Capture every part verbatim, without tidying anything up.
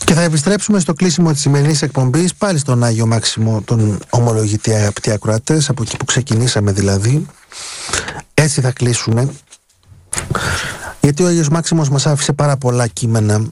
Και θα επιστρέψουμε στο κλείσιμο της σημερινής εκπομπής πάλι στον Άγιο Μάξιμο, τον ομολογητή, αγαπητοί ακροατές, από εκεί που ξεκινήσαμε δηλαδή. Έτσι θα κλείσουμε, γιατί ο Άγιος Μάξιμος μας άφησε πάρα πολλά κείμενα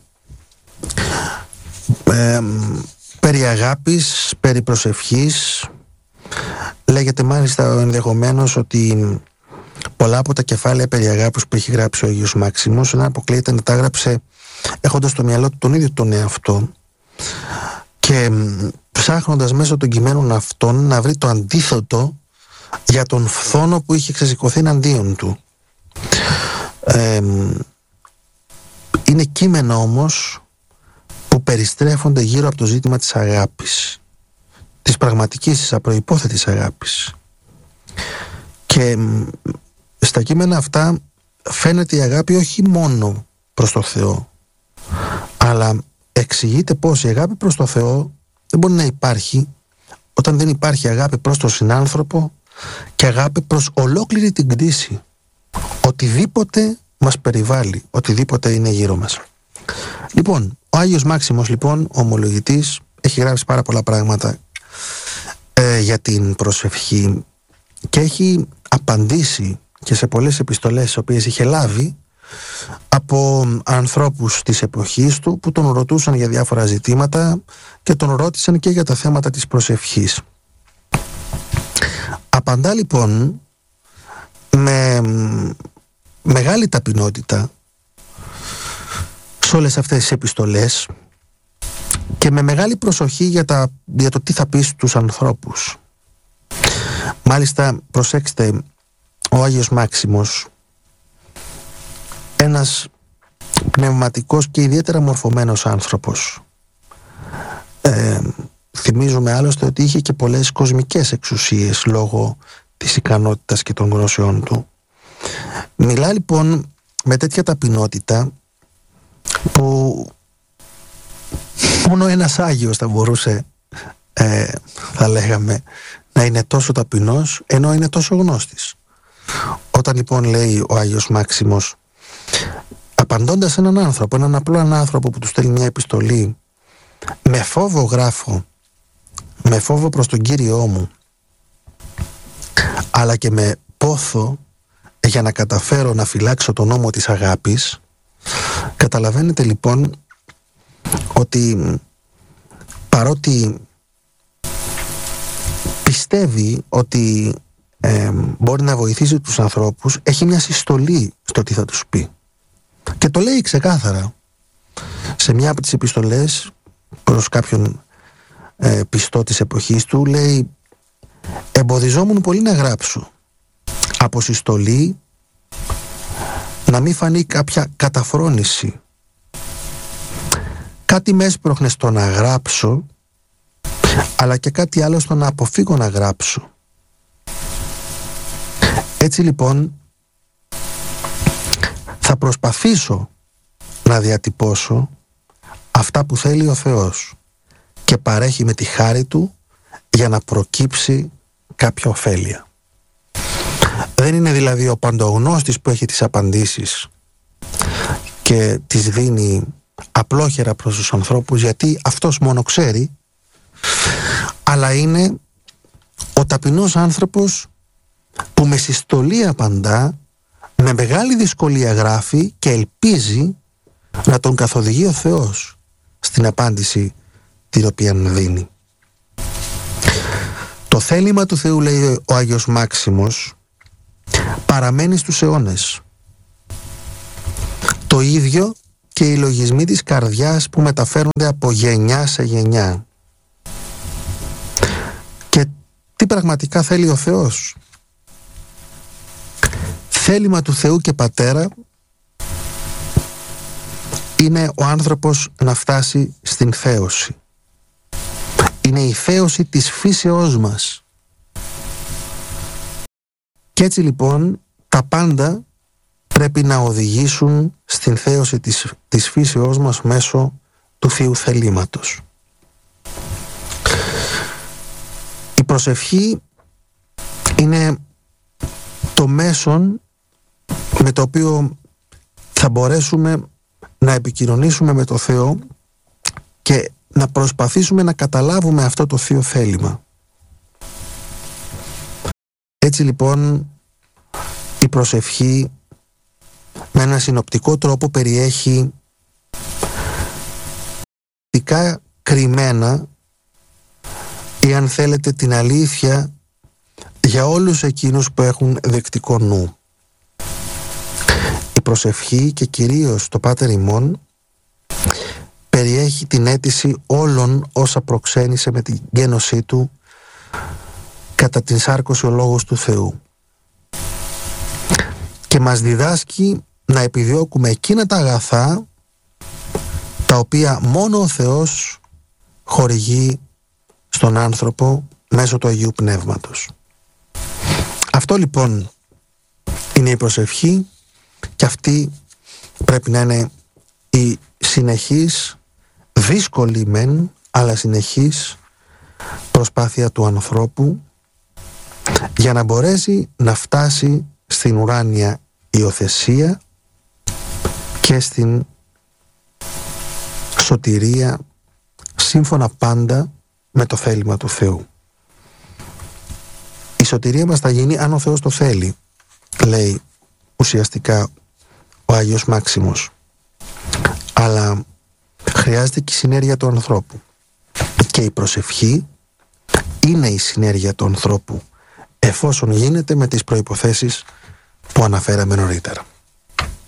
ε, περί αγάπης, περί προσευχής. Λέγεται μάλιστα ενδεχομένως ότι πολλά από τα κεφάλαια περί αγάπης που έχει γράψει ο Άγιος Μάξιμος δεν αποκλείεται να τα γράψε έχοντας στο μυαλό του τον ίδιο τον εαυτό και ψάχνοντας μέσω των κειμένων αυτών να βρει το αντίθετο για τον φθόνο που είχε ξεσηκωθεί εναντίον του. Ε, είναι κείμενα όμως που περιστρέφονται γύρω από το ζήτημα της αγάπης, της πραγματικής, της απροϋπόθετης αγάπης. Και στα κείμενα αυτά φαίνεται η αγάπη όχι μόνο προς το Θεό, αλλά εξηγείται πως η αγάπη προς το Θεό δεν μπορεί να υπάρχει όταν δεν υπάρχει αγάπη προς τον συνάνθρωπο και αγάπη προς ολόκληρη την κτήση, οτιδήποτε μας περιβάλλει, οτιδήποτε είναι γύρω μας. Λοιπόν, ο Άγιος Μάξιμος, λοιπόν, ο ομολογητής, έχει γράψει πάρα πολλά πράγματα ε, για την προσευχή και έχει απαντήσει και σε πολλές επιστολές τις οποίες είχε λάβει από ανθρώπους της εποχής του που τον ρωτούσαν για διάφορα ζητήματα και τον ρώτησαν και για τα θέματα της προσευχής. Απαντά λοιπόν με μεγάλη ταπεινότητα σε όλες αυτές τις επιστολές και με μεγάλη προσοχή για, τα, για το τι θα πει στους ανθρώπους. Μάλιστα, προσέξτε, ο Άγιος Μάξιμος, ένας πνευματικός και ιδιαίτερα μορφωμένος άνθρωπος, ε, θυμίζουμε άλλωστε ότι είχε και πολλές κοσμικές εξουσίες λόγω της ικανότητας και των γνώσεών του. Μιλά λοιπόν με τέτοια ταπεινότητα που μόνο ένας Άγιος θα μπορούσε, ε, θα λέγαμε, να είναι τόσο ταπεινός ενώ είναι τόσο γνώστης. Όταν λοιπόν λέει ο Άγιος Μάξιμος, απαντώντας έναν άνθρωπο, έναν απλό άνθρωπο που του στέλνει μια επιστολή, με φόβο γράφω, με φόβο προς τον Κύριό μου, αλλά και με πόθο για να καταφέρω να φυλάξω τον νόμο της αγάπης. Καταλαβαίνετε λοιπόν ότι παρότι πιστεύει ότι ε, μπορεί να βοηθήσει τους ανθρώπους, έχει μια συστολή στο τι θα τους πει και το λέει ξεκάθαρα σε μια από τις επιστολές προς κάποιον ε, πιστό της εποχής του. Λέει, εμποδιζόμουν πολύ να γράψω από συστολή, να μην φανεί κάποια καταφρόνηση, κάτι με έσπροχνε στο να γράψω, αλλά και κάτι άλλο στο να αποφύγω να γράψω. Έτσι λοιπόν θα προσπαθήσω να διατυπώσω αυτά που θέλει ο Θεός και παρέχει με τη χάρη του για να προκύψει κάποια ωφέλεια. Δεν είναι δηλαδή ο παντογνώστης που έχει τις απαντήσεις και τις δίνει απλόχερα προς τους ανθρώπους, γιατί αυτός μόνο ξέρει, αλλά είναι ο ταπεινός άνθρωπος που με συστολή απαντά, με μεγάλη δυσκολία γράφει και ελπίζει να τον καθοδηγεί ο Θεός στην απάντηση την οποία δίνει. Το θέλημα του Θεού, λέει ο Άγιος Μάξιμος, παραμένει στους αιώνες. Το ίδιο και οι λογισμοί της καρδιάς που μεταφέρονται από γενιά σε γενιά. Και τι πραγματικά θέλει ο Θεός? Θέλημα του Θεού και Πατέρα είναι ο άνθρωπος να φτάσει στην θέωση. Είναι η θέωση της φύσεώς μας. Και έτσι λοιπόν τα πάντα πρέπει να οδηγήσουν στην θέωση της, της φύσεώς μας μέσω του Θείου θελήματος. Η προσευχή είναι το μέσον με το οποίο θα μπορέσουμε να επικοινωνήσουμε με το Θεό και να προσπαθήσουμε να καταλάβουμε αυτό το θείο θέλημα. Έτσι λοιπόν η προσευχή με ένα συνοπτικό τρόπο περιέχει δικά κρυμμένα ή αν θέλετε την αλήθεια για όλους εκείνους που έχουν δεκτικό νου. Η προσευχή και κυρίως το Πάτερ ημών περιέχει την αίτηση όλων όσα προξένησε με την γένωσή του κατά την σάρκωση ο Λόγος του Θεού και μας διδάσκει να επιδιώκουμε εκείνα τα αγαθά τα οποία μόνο ο Θεός χορηγεί στον άνθρωπο μέσω του Αγίου Πνεύματος. Αυτό λοιπόν είναι η προσευχή και αυτή πρέπει να είναι η συνεχής, δύσκολη μεν, αλλά συνεχής προσπάθεια του ανθρώπου για να μπορέσει να φτάσει στην ουράνια υιοθεσία και στην σωτηρία σύμφωνα πάντα με το θέλημα του Θεού. Η σωτηρία μας θα γίνει αν ο Θεός το θέλει, λέει ουσιαστικά ο Άγιος Μάξιμος. Αλλά χρειάζεται και η συνέργεια του ανθρώπου. Και η προσευχή είναι η συνέργεια του ανθρώπου, εφόσον γίνεται με τις προϋποθέσεις που αναφέραμε νωρίτερα.